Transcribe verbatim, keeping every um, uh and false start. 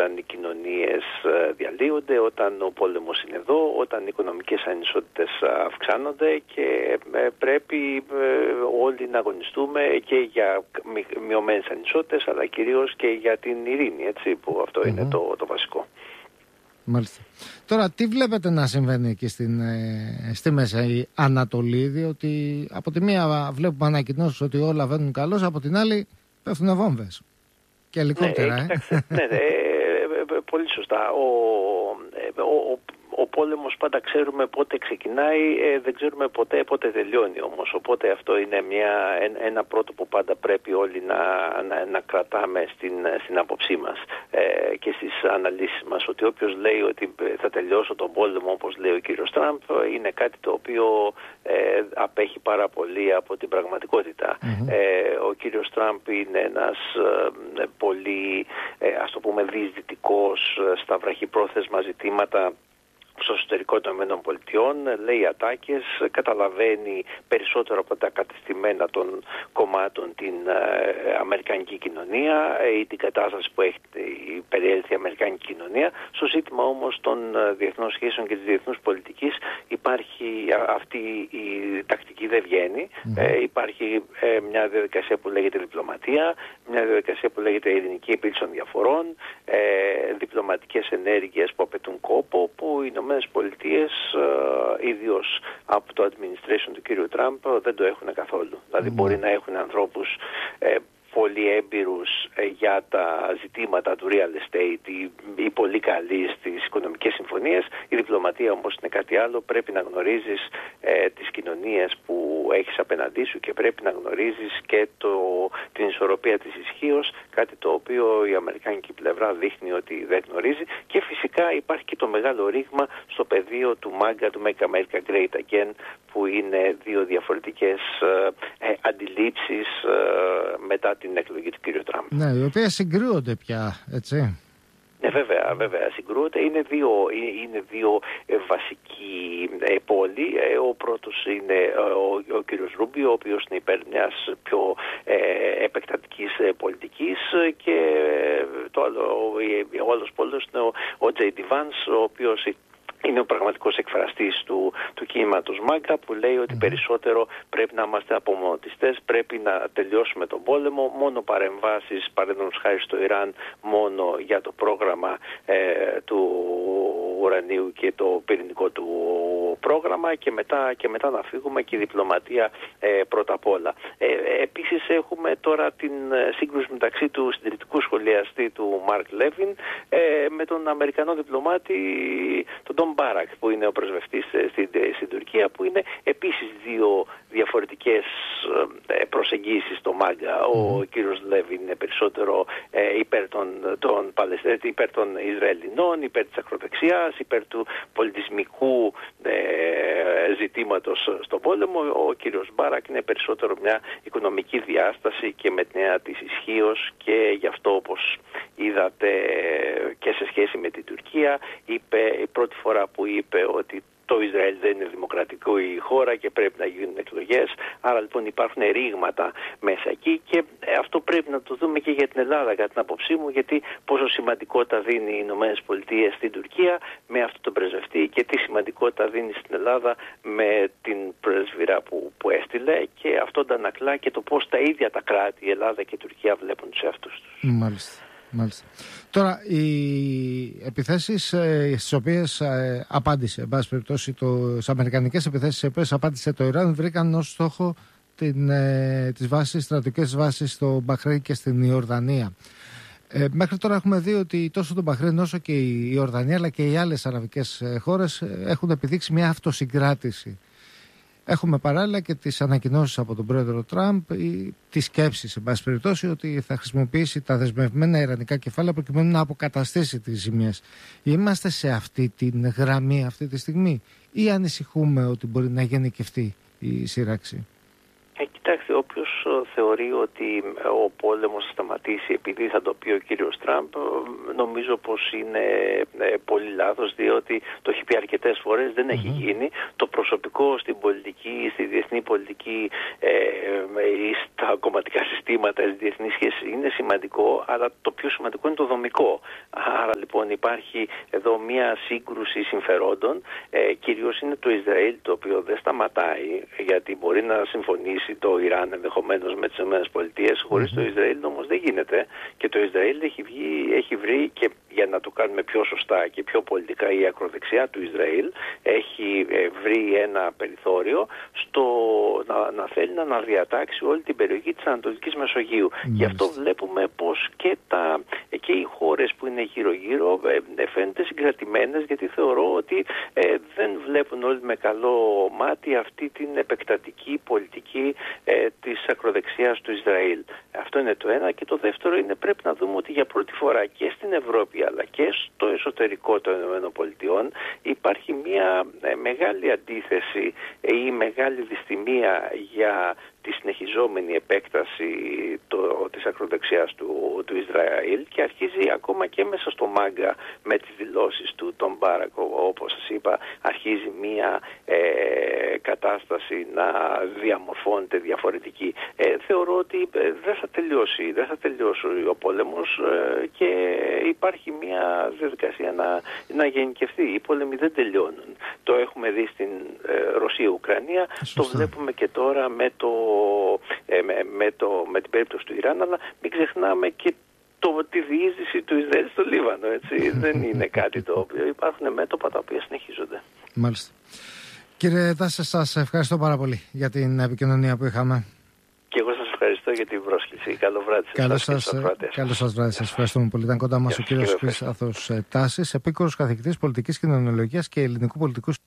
όταν οι κοινωνίες διαλύονται, όταν ο πόλεμος είναι εδώ, όταν οι οικονομικές ανισότητες αυξάνονται και πρέπει όλοι να αγωνιστούμε και για μειωμένες ανισότητες, αλλά κυρίως και για την ειρήνη, έτσι, που αυτό mm-hmm. είναι το, το βασικό. Μάλιστα. Τώρα, τι βλέπετε να συμβαίνει εκεί στην, στη Μέση Ανατολή, διότι από τη μία βλέπουμε ανακοινώσεις ότι όλα βαίνουν καλώς, από την άλλη πέφτουν βόμβες και ελικόπτερα. Ναι, ε. κοιτάξτε, ναι, ναι, ε, πολύ σωστά. Ο, ο, ο, ο πόλεμος πάντα ξέρουμε πότε ξεκινάει, ε, δεν ξέρουμε ποτέ πότε τελειώνει όμως. Οπότε αυτό είναι μια, ένα πρώτο που πάντα πρέπει όλοι να, να, να κρατάμε στην, στην άποψή μας ε, και στις αναλύσεις μας. Ότι όποιος λέει ότι θα τελειώσω τον πόλεμο, όπως λέει ο κύριος Τραμπ, είναι κάτι το οποίο ε, απέχει πάρα πολύ από την πραγματικότητα. Mm-hmm. Ε, ο κύριος Τραμπ είναι ένας ε, πολύ, ε, ας το πούμε, διεισδυτικός στα βραχυπρόθεσμα ζητήματα στο εσωτερικό των ΗΠΑ, λέει ατάκες, καταλαβαίνει περισσότερο από τα κατεστημένα των κομμάτων την ε, αμερικανική κοινωνία ή την κατάσταση που έχει περιέλθει η αμερικανική κοινωνία. Στο ζήτημα όμως των διεθνών σχέσεων και της διεθνούς πολιτικής υπάρχει αυτή η τακτική δεν βγαίνει. Mm-hmm. Ε, υπάρχει ε, μια διαδικασία που λέγεται διπλωματία, μια διαδικασία που λέγεται ειρηνική επίλυση των διαφορών, ε, διπλωματικές ενέργειες που απαιτούν κόπο, που οι Ηνωμένες Πολιτείες, ε, ίδιος από το administration του κύριου Τραμπ, δεν το έχουν καθόλου. Mm-hmm. Δηλαδή μπορεί να έχουν ανθρώπους ε, πολύ έμπειρους ε, για τα ζητήματα του real estate ή, ή πολύ καλοί στις οικονομικές συμφωνίες. Η διπλωματία όμως είναι κάτι άλλο. Πρέπει να γνωρίζεις ε, τις κοινωνίες που έχεις απέναντί σου και πρέπει να γνωρίζεις και το, την ισορροπία της ισχύως, κάτι το οποίο η αμερικάνικη πλευρά δείχνει ότι δεν γνωρίζει. Και φυσικά υπάρχει και το μεγάλο ρήγμα στο πεδίο του μάγκα, του Make America Great Again, που είναι δύο διαφορετικές ε, αντιλήψεις ε, μετά την εκλογή του κ. Τραμπ. Ναι, οι οποίες συγκρούονται πια, έτσι. Ναι, βέβαια, βέβαια συγκρούονται. Είναι δύο, είναι δύο ε, βασικοί ε, πόλοι. Ε, ο πρώτος είναι ε, ο, ο κύριος Ρούμπιο, ο οποίος είναι υπέρ μιας πιο ε, επεκτατικής ε, πολιτικής, και ε, το άλλο, ο, ο άλλος πόλος είναι ο, ο τζέι ντι Vance, ο οποίος είναι ο πραγματικός εκφραστής του, του κίνηματος ΜΑΓΚΑ, που λέει ότι περισσότερο πρέπει να είμαστε απομονωτιστές, πρέπει να τελειώσουμε τον πόλεμο, μόνο παρεμβάσεις, παραδείγματος χάρη στο Ιράν, μόνο για το πρόγραμμα ε, του ουρανίου και το πυρηνικό του πρόγραμμα, και μετά, και μετά να φύγουμε, και η διπλωματία ε, πρώτα απ' όλα. Ε, επίσης έχουμε τώρα την σύγκρουση μεταξύ του συντηρητικού σχολιαστή του Μαρκ Λέβιν ε, με τον Αμερικανό διπλωμάτη τον Ντον Μπάρακ, που είναι ο πρεσβευτής στην, στην Τουρκία, που είναι επίσης δύο διαφορετικές ε, προσεγγίσεις στο ΜΑΓΚΑ. Mm-hmm. Ο κύριος Λέβιν είναι περισσότερο ε, υπέρ των, των, Παλαιστέ, υπέρ των Ισραηλινών, υπέρ της ακροδεξιάς, υπέρ του πολιτισμικού ε, ζητήματος στον πόλεμο. Ο κύριος Μπάρακ είναι περισσότερο μια οικονομική διάσταση και με την έννοια της ισχύως, και γι' αυτό, όπως είδατε και σε σχέση με την Τουρκία, είπε η πρώτη φορά που είπε ότι το Ισραήλ δεν είναι δημοκρατικό η χώρα και πρέπει να γίνουν εκλογές. Άρα λοιπόν υπάρχουν ρήγματα μέσα εκεί, και αυτό πρέπει να το δούμε και για την Ελλάδα, κατά την άποψή μου, γιατί πόσο σημαντικότητα δίνει οι Ηνωμένες Πολιτείες στην Τουρκία με αυτό το πρεσβευτή, και τι σημαντικότητα δίνει στην Ελλάδα με την πρεσβυρά που, που έστειλε, και αυτό αντανακλά και το πώς τα ίδια τα κράτη, η Ελλάδα και η Τουρκία, βλέπουν τους εαυτούς τους. Μάλιστα. Μάλιστα. Τώρα, οι επιθέσεις ε, στις οποίες ε, απάντησε, εν πάση περιπτώσει, τις αμερικανικές επιθέσεις στις οποίες απάντησε το Ιράν, βρήκαν ως στόχο την, ε, τις βάσεις, στρατιωτικές βάσεις στο Μπαχρέιν και στην Ιορδανία. Ε, μέχρι τώρα έχουμε δει ότι τόσο το Μπαχρέιν όσο και η Ιορδανία, αλλά και οι άλλες αραβικές χώρες έχουν επιδείξει μια αυτοσυγκράτηση. Έχουμε παράλληλα και τις ανακοινώσεις από τον πρόεδρο Τραμπ, ή τις σκέψεις, σε πάση περιπτώσει, ότι θα χρησιμοποιήσει τα δεσμευμένα ιρανικά κεφάλαια προκειμένου να αποκαταστήσει τις ζημίες. Είμαστε σε αυτή την γραμμή αυτή τη στιγμή, ή ανησυχούμε ότι μπορεί να γενικευτεί η σύραξη? Ε, κοιτάξτε, όποιος θεωρεί ότι ο πόλεμος θα σταματήσει επειδή θα το πει ο κύριος Τραμπ, νομίζω πως είναι πολύ λάθος, διότι το έχει πει αρκετές φορές, δεν έχει mm-hmm. γίνει. Το προσωπικό στην πολιτική, στη διεθνή πολιτική ε, ή στα κομματικά συστήματα, στις διεθνείς σχέσεις είναι σημαντικό, αλλά το πιο σημαντικό είναι το δομικό. Άρα λοιπόν υπάρχει εδώ μια σύγκρουση συμφερόντων, ε, κυρίως είναι το Ισραήλ, το οποίο δεν σταματάει, γιατί μπορεί να συμφωνήσει το Ιράν ενδεχομένως με τις ΗΠΑ, χωρίς mm-hmm. το Ισραήλ όμως δεν γίνεται, και το Ισραήλ έχει, βγει, έχει βρει, και για να το κάνουμε πιο σωστά και πιο πολιτικά, η ακροδεξιά του Ισραήλ έχει ε, βρει ένα περιθώριο στο να, να θέλει να αναδιατάξει όλη την περιοχή της Ανατολικής Μεσογείου. Mm-hmm. Γι' αυτό βλέπουμε πως και, τα, και οι χώρες που είναι γύρω-γύρω ε, φαίνονται συγκρατημένες, γιατί θεωρώ ότι ε, δεν βλέπουν όλοι με καλό μάτι αυτή την επεκτατική πολιτική ε, της ακροδεξιάς του Ισραήλ. Αυτό είναι το ένα. Και το δεύτερο είναι, πρέπει να δούμε ότι για πρώτη φορά και στην Ευρώπη αλλά και στο εσωτερικό των ΗΠΑ υπάρχει μια ε, μεγάλη αντίθεση ή μεγάλη δυστημία για τη συνεχιζόμενη επέκταση το, της ακροδεξιάς του, του Ισραήλ, και αρχίζει ακόμα και μέσα στο μάγκα με τις δηλώσεις του τον Μπάρακ, όπως σας είπα, αρχίζει μια ε, κατάσταση να διαμορφώνεται διαφορετική. Ε, θεωρώ ότι ε, δεν θα τελειώσει, δεν θα τελειώσει ο πόλεμος ε, και υπάρχει μια διαδικασία να, να γενικευθεί. Οι πόλεμοι δεν τελειώνουν. Το έχουμε δει στην ε, Ρωσία-Ουκρανία, το βλέπουμε και τώρα με το Ε, με, με, το, με την περίπτωση του Ιράν, αλλά μην ξεχνάμε και το, τη διείσδυση του Ισραήλ στο Λίβανο. Έτσι. Δεν είναι κάτι το οποίο υπάρχουν μέτωπα τα οποία συνεχίζονται. Μάλιστα. Κύριε Τάση, σας ευχαριστώ πάρα πολύ για την επικοινωνία που είχαμε. Και εγώ σας ευχαριστώ για την πρόσκληση. Καλό βράδυ. Καλό σας, καλό σας βράδυ. Σας ευχαριστούμε πολύ. Ήταν κοντά μας ο κύριος Χρήσταθος Τάσης, επίκορος καθηγητής πολιτικής κοινωνιολογίας και ελληνικού πολιτικού